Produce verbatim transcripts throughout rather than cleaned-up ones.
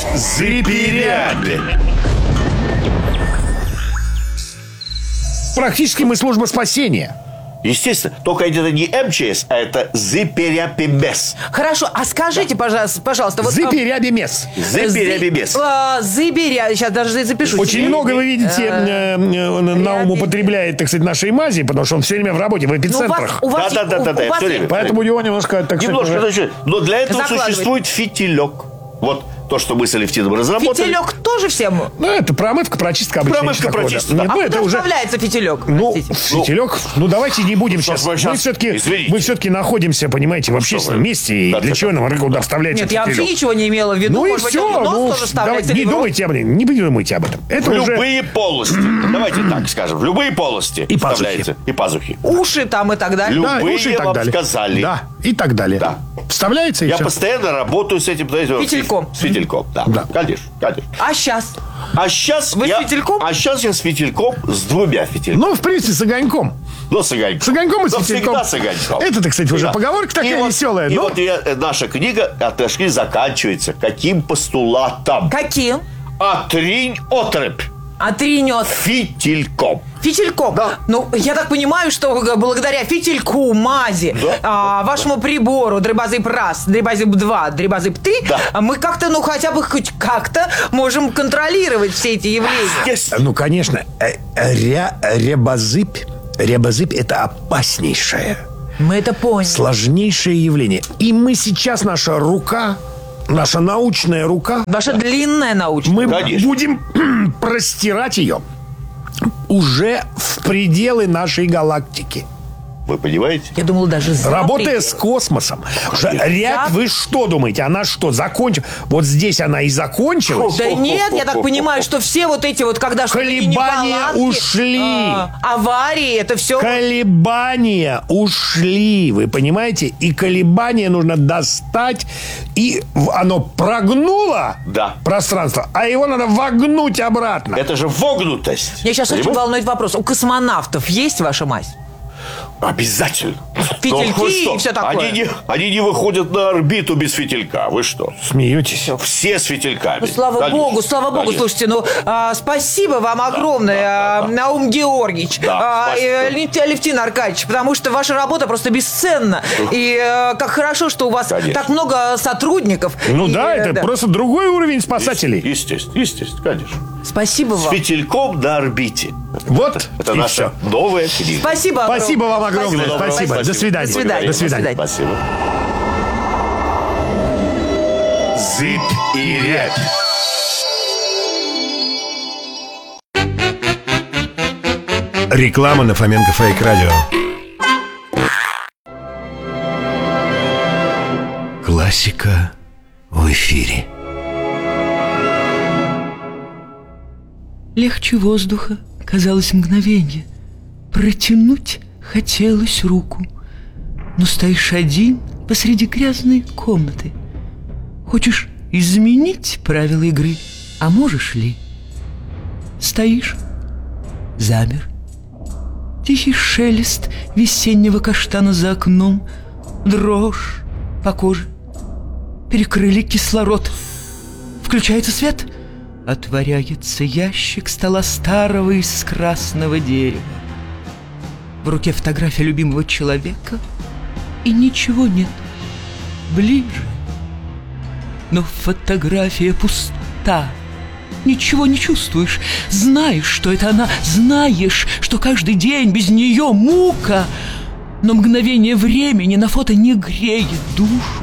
Зыперябе. Практически мы служба спасения. Естественно, только это не эм че эс, а это Зыперябемес. Хорошо, а скажите, пожалуйста, пожалуйста вот, Зыперябемес. Зыперябемес. а, Зыберя, сейчас даже запишу. Очень себе. много, вы видите, э, э, Наум употребляет, так сказать, нашей мази, потому что он все время в работе, в эпицентрах. Ну, у вас, Да, да, да, у- да, у вас все время. Поэтому у него немножко, так сказать, Немножко, уже- значит, но для этого Закладывай. существует фитилек. Вот то, что мы с Алевтином разработали. Фитилек тоже всем? Ну, это промывка, прочистка обычная. Промывка, ничего такого, прочистка, да. да. Нет, А ну, куда это уже... вставляется фитилек? Ну, Простите. фитилек, ну давайте не будем что ж сейчас. вы Мы сейчас- все-таки, извините. мы все-таки находимся, понимаете, в общественном вы? месте. И Да, для да, чего да. нам куда вставлять Нет, этот я вообще фитилек? ничего не имела в виду. Ну и Может быть, все. он нос Ну, тоже давай, вставляется, не или в рот? думайте об этом. Не думайте об этом. Это В уже... любые полости. Давайте так скажем. В любые полости И пазухи. вставляется. И пазухи. Уши там и так далее. Да, любые уши и так вам далее. сказали. Да, и так далее. Да. Вставляется и Я все. постоянно работаю с этим. знаете, вот, Фитильком. С фитильком, да. Да. Конечно, конечно. А сейчас? А сейчас Вы с я, фитильком? А сейчас я с фитильком, с двумя фитильками. Ну, в принципе, с огоньком. Но с огоньком. С огоньком и с Но фитильком. всегда с огоньком. Это, так сказать, уже Всегда. поговорка такая И вот- веселая. И но- вот я, э, наша книга от этой книги заканчивается. Каким постулатом? Каким? Отринь отрыбь Отринет. фитильком. Фитильком. Да. Ну, я так понимаю, что благодаря фитильку, мази, Да, а, да, вашему прибору дребазып раз, дребазып два, дребазып три, Да. а мы как-то, ну, хотя бы хоть как-то можем контролировать все эти явления. Естественно. Ну, конечно, э, ря- рябозыбь, рябозыбь – это опаснейшее, Мы это поняли. сложнейшее явление. И мы сейчас, наша рука, наша научная рука, Ваша длинная научная. мы Конечно. будем простирать ее уже в пределы нашей галактики. Вы понимаете? Я думала, даже за Работая пределы. с космосом. Уже рябь, вы что думаете? Она что, закончила? Вот здесь она и закончилась. Да нет, я так понимаю, что все вот эти вот, когда что-то Колебания неполадки, ушли. а, аварии, это все... Колебания ушли, вы понимаете? И колебания нужно достать, и в- оно прогнуло Да. пространство, а его надо вогнуть обратно. Это же вогнутость. Меня сейчас очень Понимаете? волнует вопрос. У космонавтов есть ваша мазь? Обязательно. Фитильки Ну, вы что? и всё такое. Они не, они не выходят на орбиту без фитилька. Вы что? Смеетесь? Все с фитильками. Ну, слава Конечно, богу, слава богу, конечно. слушайте, ну, а, спасибо вам огромное, да, да, а, Наум Георгиевич, Да, а, и спасибо. Алевтин Алевтин Аркадьевич, потому что ваша работа просто бесценна. И э, как хорошо, что у вас Конечно. так много сотрудников. Ну И, да, э, это просто другой уровень спасателей. Естественно, естественно, конечно. Спасибо С вам. фитильком на орбите. Вот Это и наша всё. новая книга. Спасибо огромное. Спасибо вам огромное. Спасибо. Спасибо. Спасибо. До свидания. До свидания. До свидания. Спасибо. Зыбь и рябь. Реклама на Фоменко Фейк Радио. Классика в эфире. Легче воздуха казалось мгновенье. Протянуть хотелось руку. Но стоишь один посреди грязной комнаты. Хочешь изменить правила игры, а можешь ли? Стоишь, замер. Тихий шелест весеннего каштана за окном, дрожь по коже. Перекрыли кислород. Включается свет. Отворяется ящик стола старого из красного дерева. В руке фотография любимого человека, и ничего нет ближе. Но фотография пуста. Ничего не чувствуешь. Знаешь, что это она. Знаешь, что каждый день без нее мука. Но мгновение времени на фото не греет душу.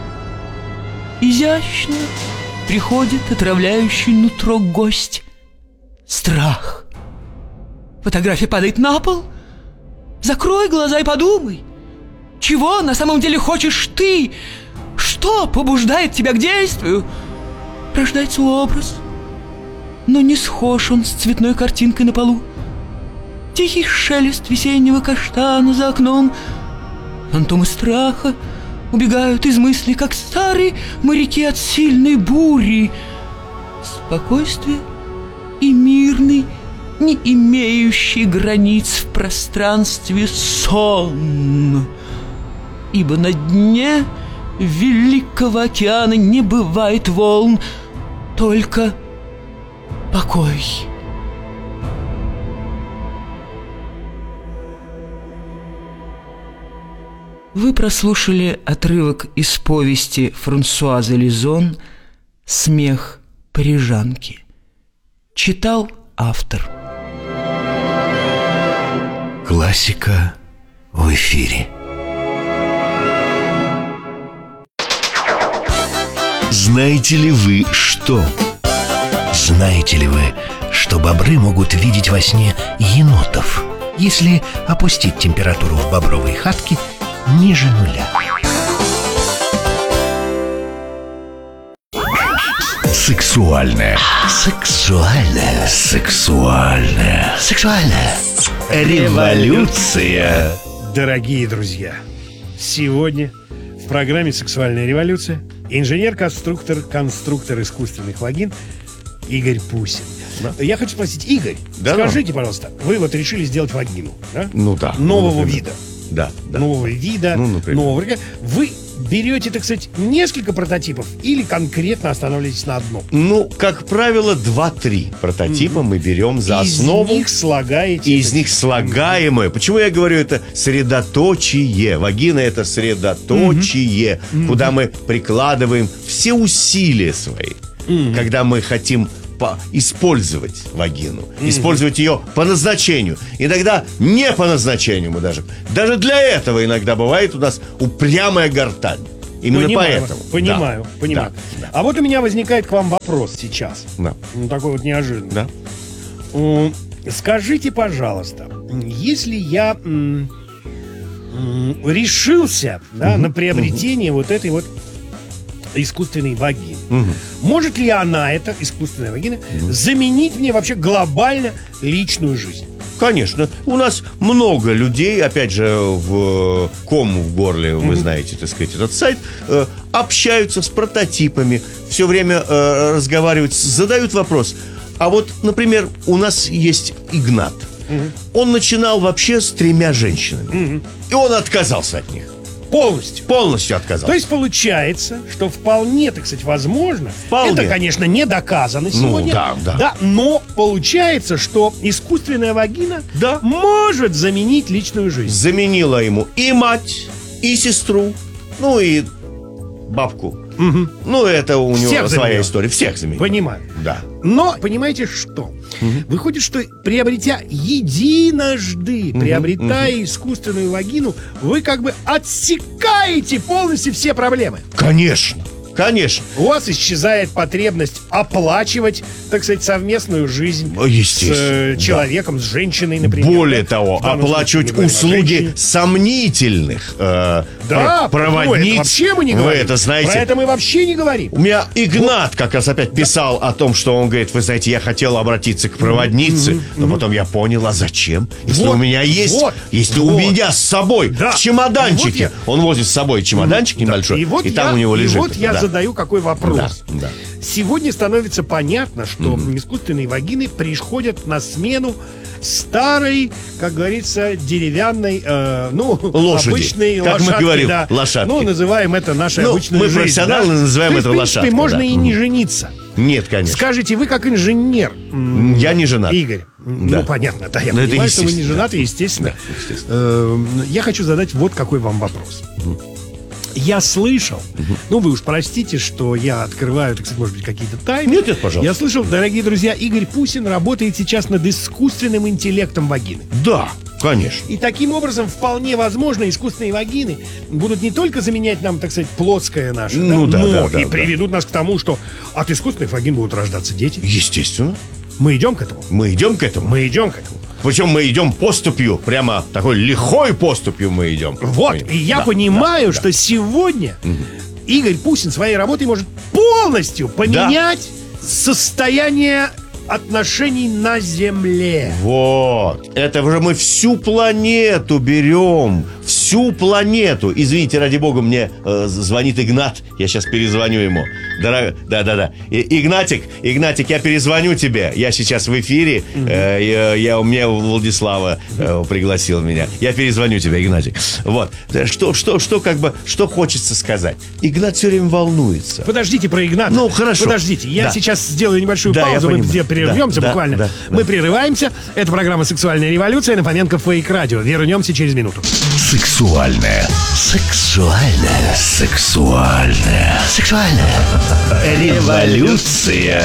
Изящно приходит отравляющий нутро гость. Страх. Фотография падает на пол. Закрой глаза и подумай. Чего на самом деле хочешь ты? Что побуждает тебя к действию? Рождается образ, но не схож он с цветной картинкой на полу. Тихий шелест весеннего каштана за окном. Фантомы страха убегают из мыслей, как старые моряки от сильной бури. Спокойствие и мирный, не имеющий границ в пространстве сон. Ибо на дне великого океана не бывает волн. только покой. Вы прослушали отрывок из повести Франсуазы Лизон «Смех парижанки». Читал автор. Классика в эфире. Знаете ли вы что? Знаете ли вы, что бобры могут видеть во сне енотов, если опустить температуру в бобровой хатке ниже нуля? Сексуальная. Сексуальная. Сексуальная. Сексуальная. Революция. Дорогие друзья, сегодня в программе «Сексуальная революция» инженер-конструктор, конструктор искусственных вагин Игорь Пусин. Да. Я хочу спросить, Игорь, да, скажите, ну. пожалуйста, вы вот решили сделать вагину, да? Ну да. Нового ну, вида. Да, да. Нового вида, ну, нового. Вы берете, так сказать, несколько прототипов или конкретно останавливаетесь на одном? Ну, как правило, два-три прототипа mm-hmm. мы берем за из основу. Из них слагаете. Из них слагаемое. Mm-hmm. Почему я говорю это средоточие? Вагина — это средоточие, mm-hmm. куда мы прикладываем все усилия свои, mm-hmm. когда мы хотим использовать вагину, mm-hmm. использовать ее по назначению. Иногда не по назначению мы даже. Даже для этого иногда бывает у нас упрямая гортань. Именно понимаю, поэтому. Понимаю, да, понимаю. Да, да. А вот у меня возникает к вам вопрос сейчас. Да. Ну, такой вот неожиданный. Да. Скажите, пожалуйста, если я м- м- решился да, угу, на приобретение угу. вот этой вот искусственной вагины. Угу. Может ли она, эта искусственная вагина, угу. заменить мне вообще глобально личную жизнь? Конечно. У нас много людей, опять же, в кому в горле, вы mm-hmm. знаете, так сказать, этот сайт, э, общаются с прототипами, все время э, разговаривают, задают вопрос. А вот, например, у нас есть Игнат. Mm-hmm. Он начинал вообще с тремя женщинами. Mm-hmm. И он отказался от них. Полностью. Полностью отказался. То есть получается, что вполне, так сказать, возможно. Вполне. Это, конечно, не доказано сегодня. Ну, да, да. да. Но получается, что искусственная вагина да. может заменить личную жизнь. Заменила ему и мать, и сестру, ну и бабку. Угу. Ну, это у Всех него своя заменил. история. Всех заменил. Понимаю. Да. Но, понимаете, что? Угу. Выходит, что приобретя единожды, угу. приобретая угу. искусственную вагину, вы как бы отсекаете полностью все проблемы. Конечно. Конечно. У вас исчезает потребность оплачивать, так сказать, совместную жизнь с э, человеком, да. с женщиной, например. Более да? того, оплачивать случае, услуги сомнительных э, да, проводниц. Это вообще мы не вы говорим. это знаете. Про это мы вообще не говорим. У меня Игнат как раз опять писал да. о том, что он говорит, вы знаете, я хотел обратиться к проводнице, mm-hmm. но потом я понял, а зачем? Если вот, у меня есть, вот, если вот. у меня с собой да. в чемоданчике, вот я... он возит с собой чемоданчик mm-hmm. небольшой, и, вот и там я, у него лежит. И вот я да. задаю какой вопрос. Да, да. Сегодня становится понятно, что mm-hmm. искусственные вагины приходят на смену старой, как говорится, деревянной, э, ну, лошади. обычной как лошадки. мы говорим, да. лошадки. Ну, называем это нашей ну, обычной мы жизнью. Мы профессионалы да? называем То это есть, лошадкой. В принципе, можно да. и не жениться. Нет, конечно. Скажите, вы как инженер... Я не женат. Игорь, да. ну, понятно, да, я Но понимаю, что вы не женаты, естественно. Да, естественно. Я хочу задать вот какой вам вопрос. Я слышал, угу. ну вы уж простите, что я открываю, так сказать, может быть, какие-то тайны. Нет, нет, пожалуйста. Я слышал, дорогие друзья, Игорь Пусин работает сейчас над искусственным интеллектом вагины. Да, конечно. И таким образом, вполне возможно, искусственные вагины будут не только заменять нам, так сказать, плотское наше, ну, да, да, но да, и да, приведут да. нас к тому, что от искусственных вагин будут рождаться дети. Естественно. Мы идем к этому? Мы идем к этому. Мы идем к этому. Причем мы идем поступью, прямо такой лихой поступью мы идем. Вот, и я да, понимаю, да, что да. сегодня угу. Игорь Пусин своей работой может полностью поменять да. состояние отношений на Земле. Вот. Это уже мы всю планету берем всю планету. Извините, ради бога, мне э, звонит Игнат. Я сейчас перезвоню ему. Дорог... Да, да, да. И, Игнатик, Игнатик, я перезвоню тебе. Я сейчас в эфире. Э, я, я, у меня Владислава э, пригласил меня. Я перезвоню тебе, Игнатик. Вот. Что, что, что, как бы, что хочется сказать? Игнат все время волнуется. Подождите про Игната. Ну, хорошо. Подождите, я Да. сейчас сделаю небольшую Да, паузу, я мы понимаю. где прервемся Да, буквально. да, да, мы да. прерываемся. Это программа «Сексуальная революция» на Фоменко Фейк Радио. Вернемся через минуту. Сексуальная. Сексуальная. Сексуальная. Сексуальная. Революция.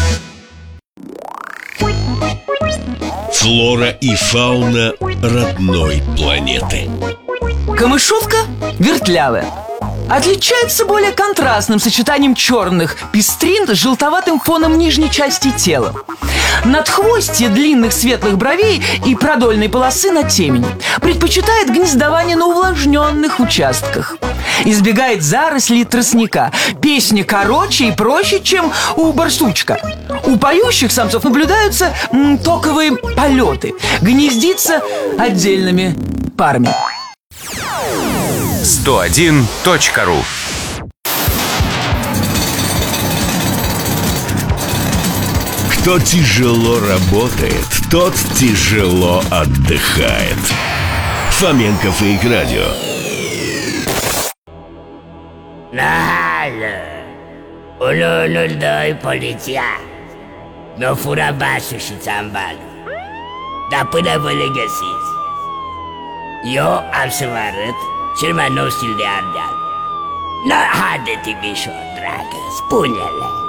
Флора и фауна родной планеты. Камышовка вертлявая. Отличается более контрастным сочетанием черных пестрин с желтоватым фоном нижней части тела. Надхвостье длинных светлых бровей и продольной полосы на темени. Предпочитает гнездование на увлажненных участках. Избегает зарослей тростника. Песня короче и проще, чем у барсучка. У поющих самцов наблюдаются м, токовые полеты. Гнездится отдельными парами. сто один точка ру. Кто тяжело работает, тот тяжело отдыхает. Фоменко Фейк Радио. Nahalo, unul, doi, poliția. Nu fura basul și țambalul. Dar până vă le găsiți, eu am să vă arăt cel mai nou stil de Ardeal. Na, haide, Timișor, dragă, spune-le.